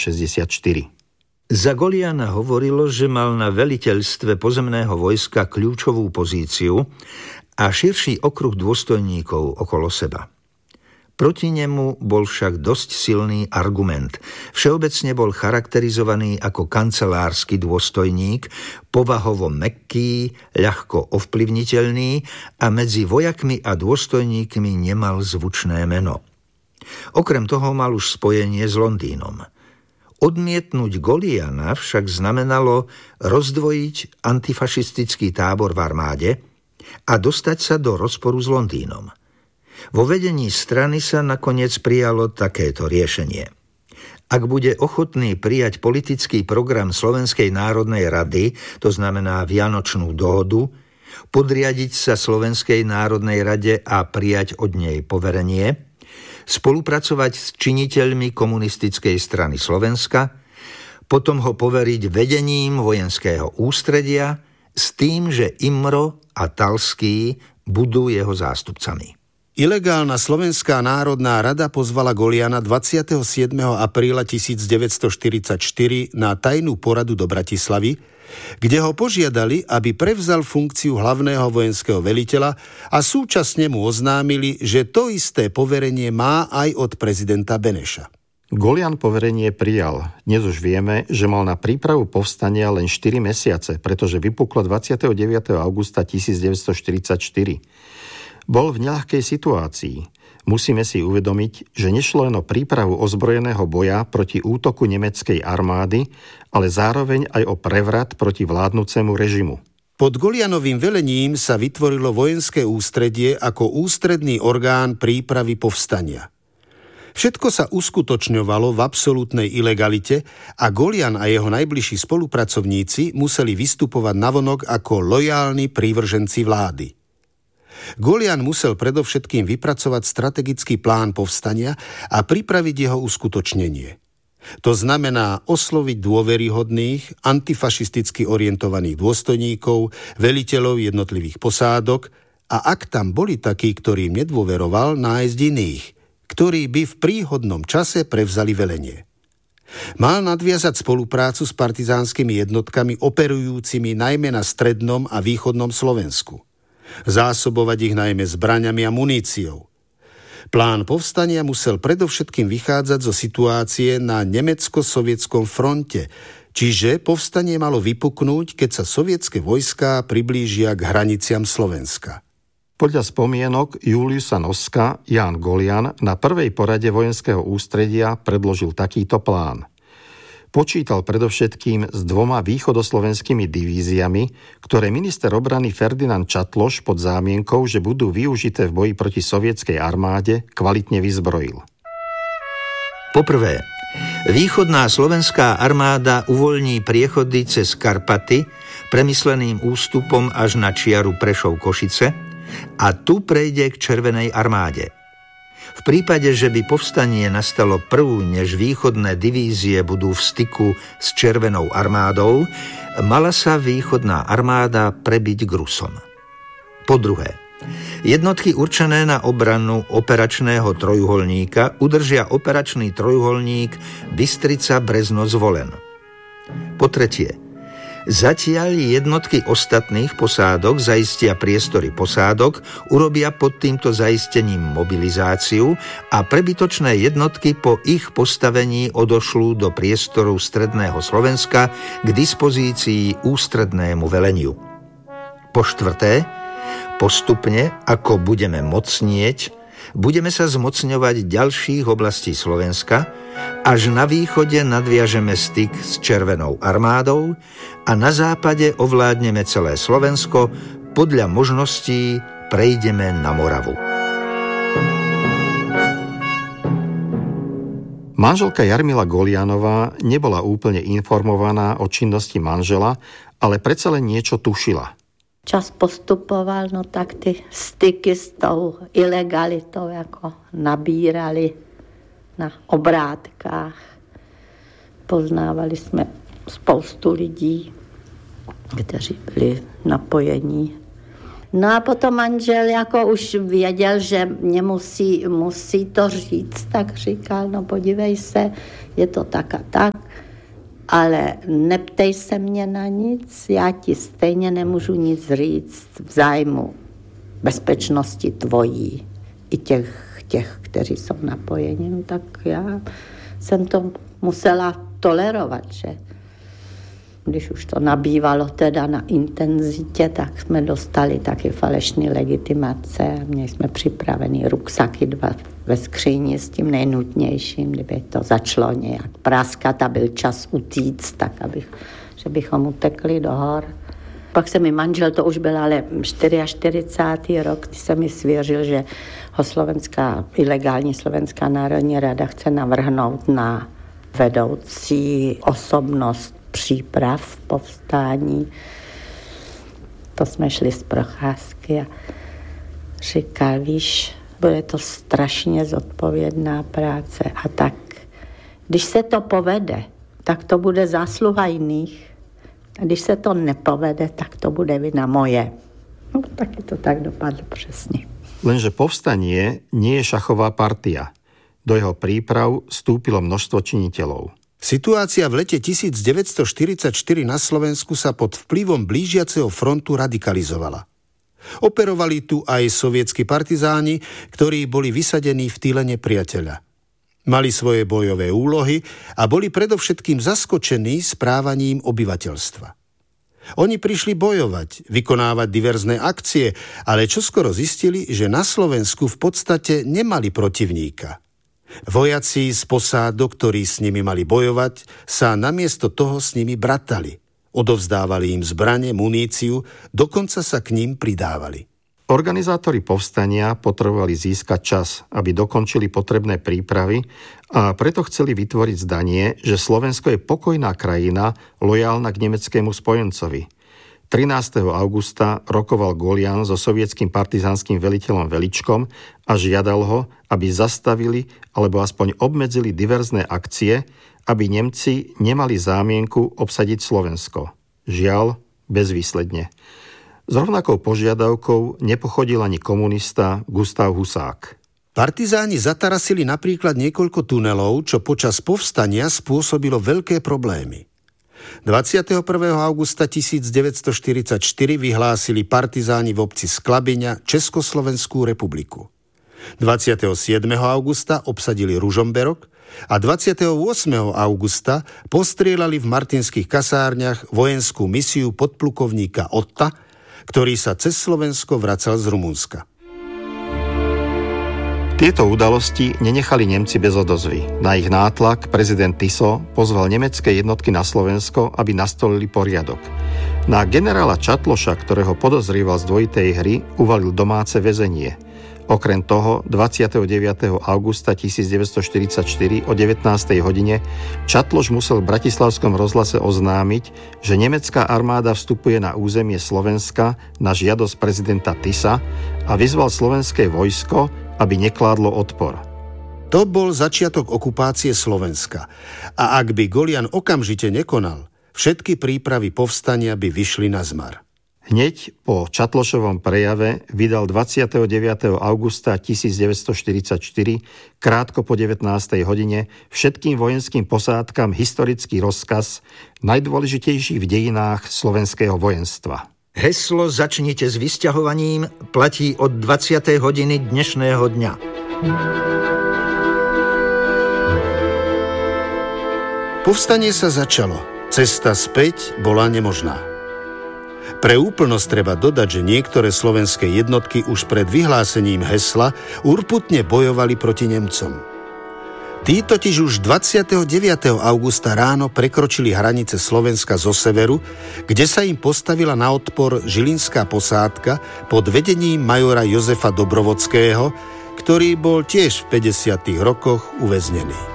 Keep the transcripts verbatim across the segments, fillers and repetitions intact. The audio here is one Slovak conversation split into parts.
šesťdesiatštyri. Za Goliana hovorilo, že mal na veliteľstve pozemného vojska kľúčovú pozíciu a širší okruh dôstojníkov okolo seba. Proti nemu bol však dosť silný argument. Všeobecne bol charakterizovaný ako kancelársky dôstojník, povahovo mäkký, ľahko ovplyvniteľný a medzi vojakmi a dôstojníkmi nemal zvučné meno. Okrem toho mal už spojenie s Londýnom. Odmietnúť Goliana však znamenalo rozdvojiť antifašistický tábor v armáde a dostať sa do rozporu s Londýnom. Vo vedení strany sa nakoniec prijalo takéto riešenie. Ak bude ochotný prijať politický program Slovenskej národnej rady, to znamená Vianočnú dohodu, podriadiť sa Slovenskej národnej rade a prijať od nej poverenie, spolupracovať s činiteľmi komunistickej strany Slovenska, potom ho poveriť vedením vojenského ústredia s tým, že Imro a Talský budú jeho zástupcami. Ilegálna Slovenská národná rada pozvala Goliana dvadsiateho siedmeho apríla tisícdeväťstoštyridsaťštyri na tajnú poradu do Bratislavy, kde ho požiadali, aby prevzal funkciu hlavného vojenského veliteľa a súčasne mu oznámili, že to isté poverenie má aj od prezidenta Beneša. Golian poverenie prijal. Dnes už vieme, že mal na prípravu povstania len štyri mesiace, pretože vypuklo dvadsiateho deviateho augusta tisícdeväťstoštyridsaťštyri. Bol v neľahkej situácii. Musíme si uvedomiť, že nešlo len o prípravu ozbrojeného boja proti útoku nemeckej armády, ale zároveň aj o prevrat proti vládnucemu režimu. Pod Golianovým velením sa vytvorilo vojenské ústredie ako ústredný orgán prípravy povstania. Všetko sa uskutočňovalo v absolútnej ilegalite a Golian a jeho najbližší spolupracovníci museli vystupovať navonok ako lojálni prívrženci vlády. Golian musel predovšetkým vypracovať strategický plán povstania a pripraviť jeho uskutočnenie. To znamená osloviť dôveryhodných, antifašisticky orientovaných dôstojníkov, veliteľov jednotlivých posádok a ak tam boli takí, ktorým nedôveroval, nájsť iných, ktorí by v príhodnom čase prevzali velenie. Mal nadviazať spoluprácu s partizánskymi jednotkami operujúcimi najmä na strednom a východnom Slovensku. Zásobovať ich najmä zbraňami a muníciou. Plán povstania musel predovšetkým vychádzať zo situácie na nemecko-sovietskom fronte, čiže povstanie malo vypuknúť, keď sa sovietske vojská priblížia k hraniciam Slovenska. Podľa spomienok Juliusa Noska Ján Golian na prvej porade vojenského ústredia predložil takýto plán. Počítal predovšetkým s dvoma východoslovenskými divíziami, ktoré minister obrany Ferdinand Čatloš pod zámienkou, že budú využité v boji proti sovietskej armáde, kvalitne vyzbrojil. Poprvé, východná slovenská armáda uvoľní priechody cez Karpaty premysleným ústupom až na čiaru Prešov-Košice a tu prejde k Červenej armáde. V prípade, že by povstanie nastalo prv, než východné divízie budú v styku s Červenou armádou, mala sa východná armáda prebiť k Rusom. Po druhé, jednotky určené na obranu operačného trojuholníka udržia operačný trojuholník Bystrica Brezno Zvolen. Po tretie, zatiaľ jednotky ostatných posádok zaistia priestory posádok, urobia pod týmto zaistením mobilizáciu a prebytočné jednotky po ich postavení odošlú do priestoru stredného Slovenska k dispozícii ústrednému veleniu. Po štvrté, postupne, ako budeme mocnieť, budeme sa zmocňovať ďalších oblastí Slovenska, až na východe nadviažeme styk s Červenou armádou a na západe ovládneme celé Slovensko, podľa možností prejdeme na Moravu. Manželka Jarmila Golianová nebola úplne informovaná o činnosti manžela, ale predsa len niečo tušila. Čas postupoval, no tak ty styky s tou ilegalitou ako nabírali na obrátkách. Poznávali sme spoustu lidí, kteří byli napojení. No a potom manžel jako už věděl, že mě musí, musí to říct, tak říkal, no podívej se, je to tak a tak, ale neptej se mě na nic, já ti stejně nemůžu nic říct v zájmu bezpečnosti tvojí i těch, těch kteří jsou napojeni. No tak já jsem to musela tolerovat, že když už to nabývalo teda na intenzitě, tak jsme dostali taky falešné legitimace. Měli jsme připravený ruksaky dva ve skříni s tím nejnutnějším, kdyby to začalo nějak práskat a byl čas utíct, tak abych, že bychom utekli do hor. Pak se mi manžel, to už byl ale čtyřicátý čtvrtý rok, kdy se mi svěřil, že ho slovenská, ilegální Slovenská národní rada chce navrhnout na vedoucí osobnost příprav povstání. To jsme šli z procházky a říkal, víš, bude to strašně zodpovědná práce a tak, když se to povede, tak to bude zásluha jiných. A když se to nepovede, tak to bude vina moje. No, taky to tak dopadlo presne. Lenže povstanie nie je šachová partia. Do jeho príprav vstúpilo množstvo činiteľov. Situácia v lete devätnásťstoštyridsaťštyri na Slovensku sa pod vplyvom blížiaceho frontu radikalizovala. Operovali tu aj sovietski partizáni, ktorí boli vysadení v týle nepriateľa. Mali svoje bojové úlohy a boli predovšetkým zaskočení správaním obyvateľstva. Oni prišli bojovať, vykonávať diverzné akcie, ale čoskoro zistili, že na Slovensku v podstate nemali protivníka. Vojaci z posádok, ktorí s nimi mali bojovať, sa namiesto toho s nimi bratali. Odovzdávali im zbrane, muníciu, dokonca sa k ním pridávali. Organizátori povstania potrebovali získať čas, aby dokončili potrebné prípravy a preto chceli vytvoriť zdanie, že Slovensko je pokojná krajina, lojálna k nemeckému spojencovi. trinásteho augusta rokoval Golian so sovietským partizánskym veliteľom Veličkom a žiadal ho, aby zastavili alebo aspoň obmedzili diverzné akcie, aby Nemci nemali zámienku obsadiť Slovensko. Žiaľ, bezvýsledne. S rovnakou požiadavkou nepochodil ani komunista Gustav Husák. Partizáni zatarasili napríklad niekoľko tunelov, čo počas povstania spôsobilo veľké problémy. dvadsiateho prvého augusta devätnásťstoštyridsaťštyri vyhlásili partizáni v obci Sklabyňa Československú republiku. dvadsiateho siedmeho augusta obsadili Ružomberok a dvadsiateho ôsmeho augusta postrieľali v martinských kasárniach vojenskú misiu podplukovníka Otta, ktorý sa cez Slovensko vracal z Rumunska. Tieto udalosti nenechali Nemci bez odozvy. Na ich nátlak prezident Tiso pozval nemecké jednotky na Slovensko, aby nastolili poriadok. Na generála Čatloša, ktorého podozrieval z dvojitej hry, uvalil domáce väzenie. Okrem toho dvadsiateho deviateho augusta devätnásťstoštyridsaťštyri o devätnástej hodine Čatloš musel v bratislavskom rozhlase oznámiť, že nemecká armáda vstupuje na územie Slovenska na žiadosť prezidenta Tisa a vyzval slovenské vojsko, aby nekládlo odpor. To bol začiatok okupácie Slovenska a ak by Golian okamžite nekonal, všetky prípravy povstania by vyšli na zmar. Hneď po Čatlošovom prejave vydal dvadsiateho deviateho augusta devätnásťstoštyridsaťštyri krátko po devätnástej hodine všetkým vojenským posádkam historický rozkaz, najdôležitejší v dejinách slovenského vojenstva. Heslo "Začnite s vysťahovaním" platí od dvadsiatej hodiny dnešného dňa. Povstanie sa začalo. Cesta späť bola nemožná. Pre úplnosť treba dodať, že niektoré slovenské jednotky už pred vyhlásením hesla urputne bojovali proti Nemcom. Tí totiž už dvadsiateho deviateho augusta ráno prekročili hranice Slovenska zo severu, kde sa im postavila na odpor žilinská posádka pod vedením majora Jozefa Dobrovodského, ktorý bol tiež v päťdesiatych rokoch uväznený.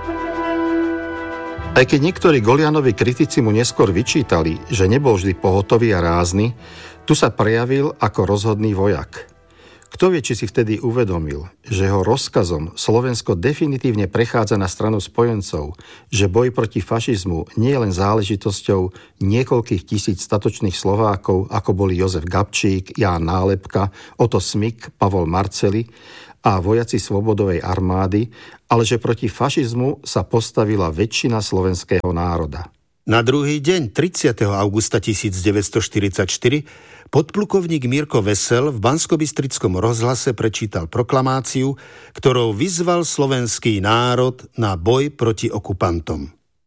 Aj keď niektorí Golianovi kritici mu neskôr vyčítali, že nebol vždy pohotový a rázny, tu sa prejavil ako rozhodný vojak. K Kto vie, či si vtedy uvedomil, že jeho rozkazom Slovensko definitívne prechádza na stranu spojencov, že boj proti fašizmu nie je len záležitosťou niekoľkých tisíc statočných Slovákov, ako boli Jozef Gabčík, Ján Nálepka, Oto Smik, Pavol Marceli a vojaci Svobodovej armády, ale že proti fašizmu sa postavila väčšina slovenského národa. Na druhý deň, tridsiateho augusta tisícdeväťstoštyridsaťštyri, podplukovník Mirko Vesel v Banskobystrickom rozhlase prečítal proklamáciu, ktorou vyzval slovenský národ na boj proti okupantom.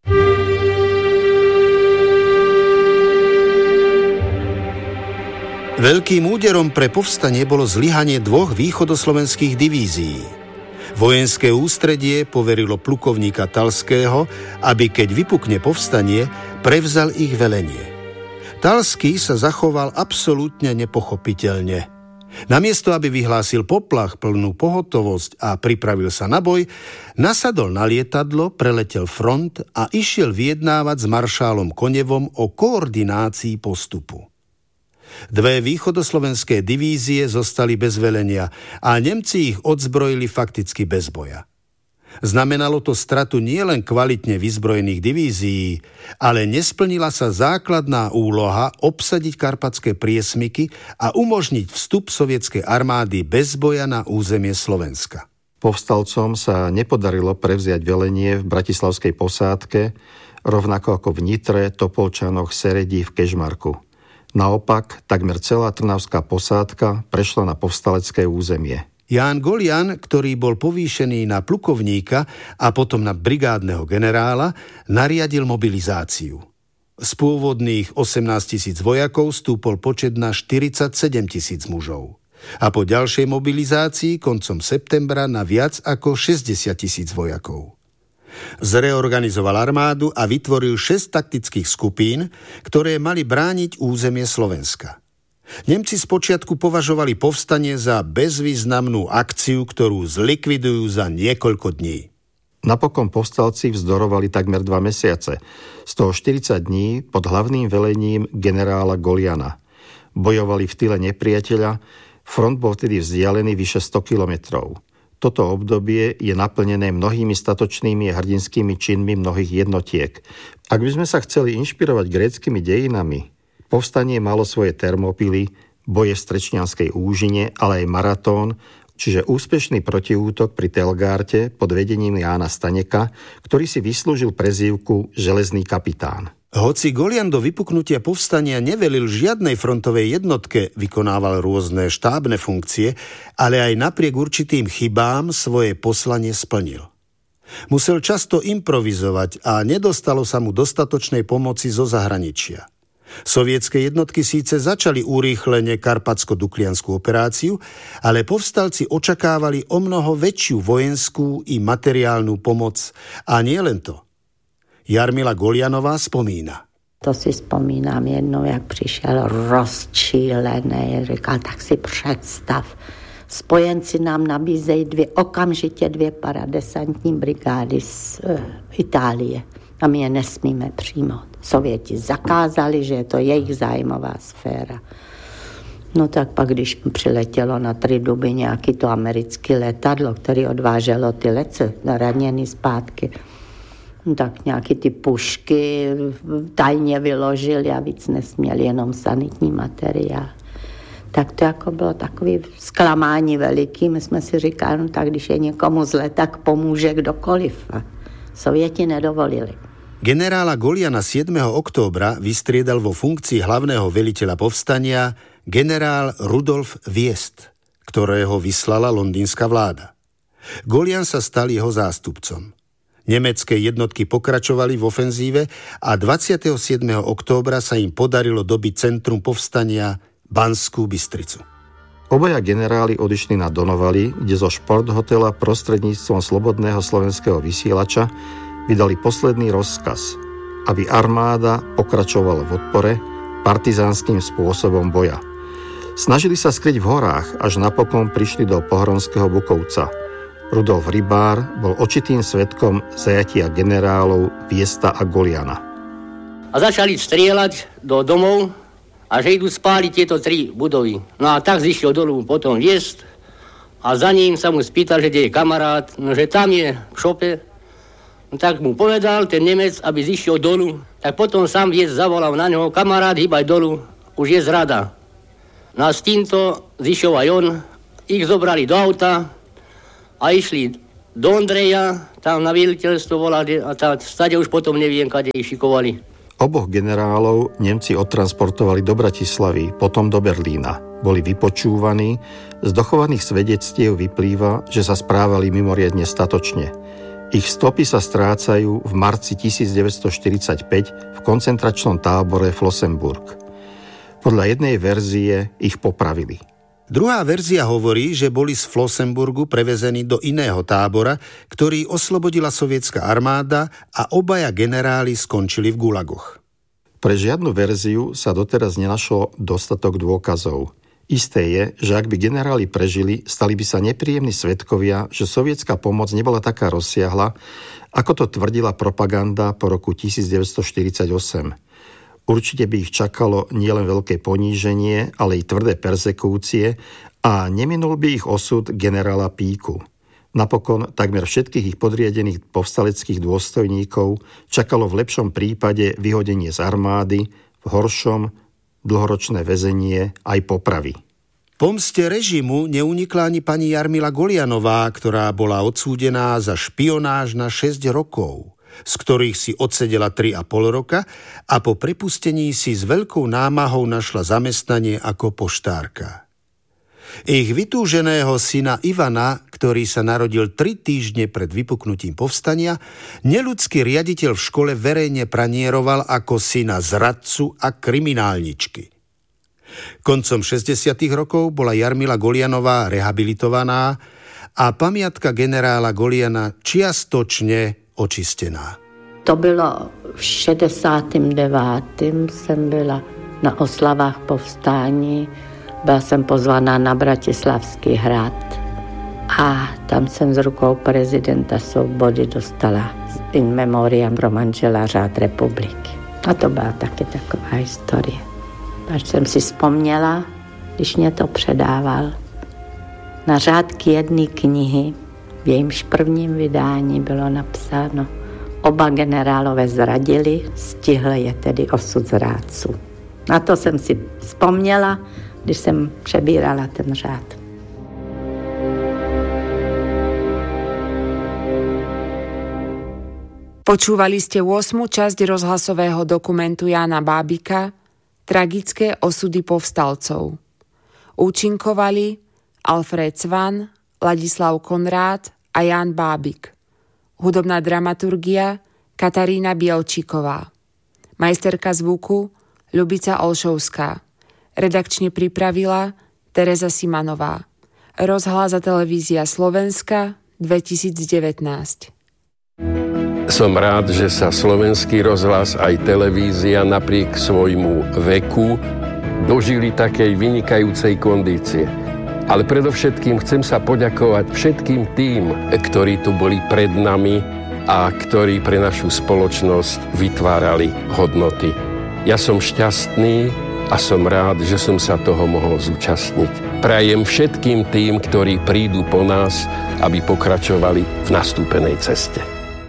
Veľkým úderom pre povstanie bolo zlyhanie dvoch východoslovenských divízií. Vojenské ústredie poverilo plukovníka Talského, aby keď vypukne povstanie, prevzal ich velenie. Talský sa zachoval absolútne nepochopiteľne. Namiesto, aby vyhlásil poplach, plnú pohotovosť a pripravil sa na boj, nasadol na lietadlo, preletel front a išiel vyjednávať s maršálom Konevom o koordinácii postupu. Dve východoslovenské divízie zostali bez velenia a Nemci ich odzbrojili fakticky bez boja. Znamenalo to stratu nielen kvalitne vyzbrojených divízií, ale nesplnila sa základná úloha obsadiť karpatské priesmyky a umožniť vstup sovietskej armády bez boja na územie Slovenska. Povstalcom sa nepodarilo prevziať velenie v bratislavskej posádke, rovnako ako v Nitre, Topolčanoch, Seredi, v Kežmarku. Naopak, takmer celá trnavská posádka prešla na povstalecké územie. Ján Golian, ktorý bol povýšený na plukovníka a potom na brigádneho generála, nariadil mobilizáciu. Z pôvodných osemnásť tisíc vojakov stúpol počet na štyridsaťsedem tisíc mužov. A po ďalšej mobilizácii koncom septembra na viac ako šesťdesiat tisíc vojakov. Zreorganizoval armádu a vytvoril šesť taktických skupín, ktoré mali brániť územie Slovenska. Nemci spočiatku považovali povstanie za bezvýznamnú akciu, ktorú zlikvidujú za niekoľko dní. Napokon povstalci vzdorovali takmer dva mesiace, z toho štyridsať dní pod hlavným velením generála Goliana. Bojovali v tyle nepriateľa, front bol vtedy vzdialený vyše sto kilometrov. Toto obdobie je naplnené mnohými statočnými a hrdinskými činmi mnohých jednotiek. Ak by sme sa chceli inšpirovať gréckymi dejinami, povstanie malo svoje termopily, boje v Strečnianskej úžine, ale aj maratón, čiže úspešný protiútok pri Telgárte pod vedením Jána Staneka, ktorý si vyslúžil prezývku Železný kapitán. Hoci Golian do vypuknutia povstania nevelil žiadnej frontovej jednotke, vykonával rôzne štábne funkcie, ale aj napriek určitým chybám svoje poslanie splnil. Musel často improvizovať a nedostalo sa mu dostatočnej pomoci zo zahraničia. Sovietske jednotky síce začali urýchlene karpatsko-dukliansku operáciu, ale povstalci očakávali omnoho väčšiu vojenskú i materiálnu pomoc. A nie len to. Jarmila Golianová spomína. To si vzpomínám jednou, jak přišel rozčílený, říkal, tak si představ, spojenci nám nabízejí dvě, okamžitě dvě paradesantní brigády z uh, Itálie a my je nesmíme přijmout. Sověti zakázali, že je to jejich zájmová sféra. No tak pak, když přiletělo na Triduby nějaký to americké letadlo, který odváželo ty lece raněný zpátky, no tak nějaký ty pušky tajně vyložili a víc nesměli, jenom sanitní materiál. Tak to jako bylo takový zklamání veliký. My jsme si říkali, no tak když je někomu zle, tak pomůže kdokoliv. A Sověti nedovolili. Generála Goliana siedmeho októbra vystriedal vo funkcii hlavného veliteľa povstania generál Rudolf Viest, ktorého vyslala londýnska vláda. Golian sa stal jeho zástupcom. Nemecké jednotky pokračovali v ofenzíve a dvadsiateho siedmeho októbra sa im podarilo dobiť centrum povstania Banskú Bystricu. Obaja generáli odišli na Donovali, kde zo športhotela prostredníctvom Slobodného slovenského vysielača vydali posledný rozkaz, aby armáda pokračovala v odpore partizánskym spôsobom boja. Snažili sa skryť v horách, až napokon prišli do Pohronského Bukovca. Rudolf Rybár bol očitým svedkom zajatia generálov Viesta a Goliana. A začali strieľať do domov a že idú spáliť tieto tri budovy. No a tak zišiel dolu potom Viest a za ním sa mu spýtal, že kde je kamarát, no že tam je v šope. No, tak mu povedal ten Nemec, aby zišiel dolu. Tak potom sám viec zavolal na neho, kamarát, hýbaj dolu, už je zrada. No a s týmto zišiel aj on, ich zobrali do auta a išli do Ondreja, tam na veliteľstvo volali a tá stade už potom neviem, kade ich šikovali. Oboch generálov Nemci odtransportovali do Bratislavy, potom do Berlína. Boli vypočúvaní, z dochovaných svedectiev vyplýva, že sa správali mimoriadne statočne. Ich stopy sa strácajú v marci devätnásťstoštyridsaťpäť v koncentračnom tábore Flossenbürg. Podľa jednej verzie ich popravili. Druhá verzia hovorí, že boli z Flossenbürgu prevezení do iného tábora, ktorý oslobodila sovietská armáda a obaja generáli skončili v gulagoch. Pre žiadnu verziu sa doteraz nenašlo dostatok dôkazov. Isté je, že ak by generáli prežili, stali by sa nepríjemní svedkovia, že sovietská pomoc nebola taká rozsiahla, ako to tvrdila propaganda po roku devätnásťstoštyridsaťosem. Určite by ich čakalo nielen veľké poníženie, ale i tvrdé perzekúcie a neminul by ich osud generála Píku. Napokon takmer všetkých ich podriadených povstaleckých dôstojníkov čakalo v lepšom prípade vyhodenie z armády, v horšom dlhoročné väzenie aj popravy. Pomste režimu neunikla ani pani Jarmila Golianová, ktorá bola odsúdená za špionáž na šesť rokov, z ktorých si odsedela tri a pol roka a po prepustení si s veľkou námahou našla zamestnanie ako poštárka. Ich vytúženého syna Ivana, ktorý sa narodil tri týždne pred vypuknutím povstania, neľudský riaditeľ v škole verejne pranieroval ako syna zradcu a kriminálničky. Koncom šesťdesiatych rokov bola Jarmila Golianová rehabilitovaná a pamiatka generála Goliana čiastočne očistená. To bylo v šedesátém devátém jsem byla na oslavách povstání. Byla jsem pozvaná na Bratislavský hrad a tam jsem z rukou prezidenta Svobody dostala in memoriam pro manžela řád republiky. A to byla taky taková historie. Až jsem si vzpomněla, když mě to předával, na řádky jedné knihy, v jejímž prvním vydání bylo napsáno: oba generálové zradili, stihl je tedy osud zrádců. Na to jsem si vzpomněla, když jsem přebírala ten řád. Počúvali ste ôsmu časť rozhlasového dokumentu Jána Bábika Tragické osudy povstalcov. Účinkovali Alfred Cvan, Ladislav Konrád a Ján Bábik. Hudobná dramaturgia Katarína Bielčíková. Majsterka zvuku Ľubica Olšovská. Redakčne pripravila Tereza Simanová. Rozhlas a televízia Slovenska dvetisícdevätnásť. Som rád, že sa slovenský rozhlas aj televízia napriek svojmu veku dožili takej vynikajúcej kondície. Ale predovšetkým chcem sa poďakovať všetkým tým, ktorí tu boli pred nami a ktorí pre našu spoločnosť vytvárali hodnoty. Ja som šťastný a som rád, že som sa toho mohol zúčastniť. Prajem všetkým tým, ktorí prídu po nás, aby pokračovali v nastúpenej ceste.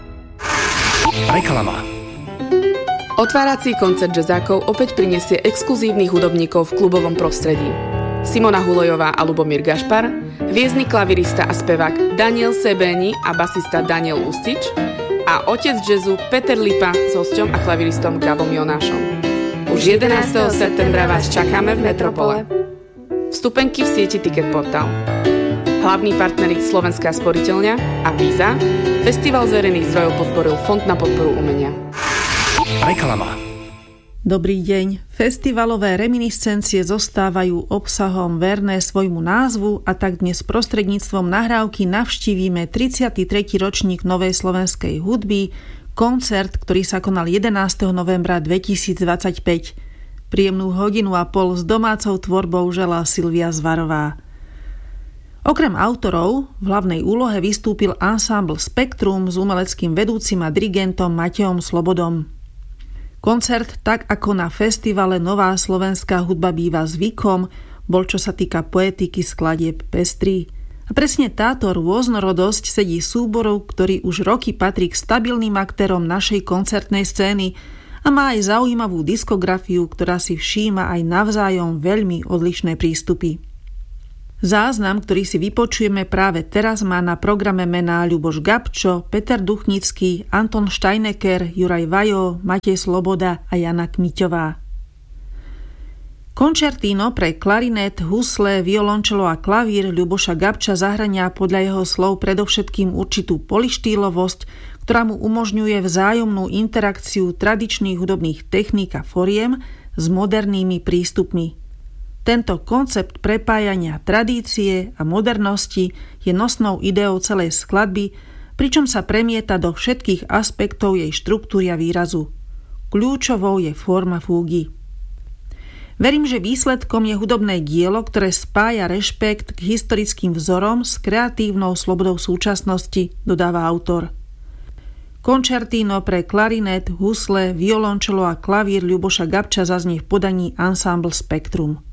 Reklama. Otvárací koncert jazzákov opäť prinesie exkluzívnych hudobníkov v klubovom prostredí. Simona Hulojová a Lubomír Gašpar, hviezdny klavirista a spevák Daniel Sebeni a basista Daniel Ustič a otec jazzu Peter Lipa s hosťom a klaviristom Gabom Jonášom. Už jedenásteho septembra vás čakáme v Metropole. Vstupenky v sieti Ticket Portal. Hlavní partneri Slovenská sporiteľňa a Víza. Festival z verejných zdrojov podporil Fond na podporu umenia. Reklama. Dobrý deň. Festivalové reminiscencie zostávajú obsahom verné svojmu názvu a tak dnes prostredníctvom nahrávky navštívime tridsiaty tretí ročník novej slovenskej hudby, koncert, ktorý sa konal jedenásteho novembra dvetisícdvadsaťpäť. Príjemnú hodinu a pol s domácou tvorbou želá Silvia Zvarová. Okrem autorov v hlavnej úlohe vystúpil ansámbl Spektrum s umeleckým vedúcim a dirigentom Matejom Slobodom. Koncert, tak ako na festivale Nová slovenská hudba býva zvykom, bol čo sa týka poetiky skladieb pestrý. A presne táto rôznorodosť sedí súborov, ktorý už roky patrí k stabilným aktérom našej koncertnej scény a má aj zaujímavú diskografiu, ktorá si všíma aj navzájom veľmi odlišné prístupy. Záznam, ktorý si vypočujeme práve teraz, má na programe mená Ľuboš Gabčo, Peter Duchnický, Anton Steinecker, Juraj Vajo, Matej Sloboda a Jana Kmiťová. Končertíno pre klarinet, husle, violončelo a klavír Ľuboša Gabča zahrania podľa jeho slov predovšetkým určitú polyštýlovosť, ktorá mu umožňuje vzájomnú interakciu tradičných hudobných techník a foriem s modernými prístupmi. Tento koncept prepájania tradície a modernosti je nosnou ideou celej skladby, pričom sa premieta do všetkých aspektov jej štruktúry a výrazu. Kľúčovou je forma fúgy. Verím, že výsledkom je hudobné dielo, ktoré spája rešpekt k historickým vzorom s kreatívnou slobodou súčasnosti, dodáva autor. Končertíno pre klarinet, husle, violončelo a klavír Ľuboša Gabča zaznie v podaní Ensemble Spektrum.